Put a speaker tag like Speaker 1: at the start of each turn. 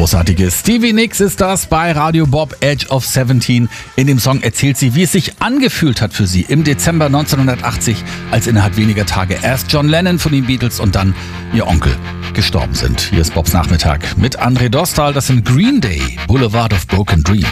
Speaker 1: großartige Stevie Nicks ist das bei Radio Bob, Edge of 17. In dem Song erzählt sie, wie es sich angefühlt hat für sie im Dezember 1980, als innerhalb weniger Tage erst John Lennon von den Beatles und dann ihr Onkel gestorben sind. Hier ist Bobs Nachmittag mit André Dostal. Das sind Green Day, Boulevard of Broken Dreams.